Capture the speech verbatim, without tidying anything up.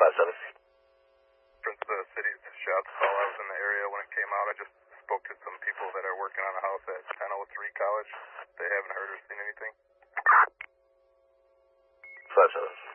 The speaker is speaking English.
five seven. Prince of the City's shots call. I was in the area when it came out. I just spoke to some people that are working on a house at ten oh three College. They haven't heard or seen anything. five seven.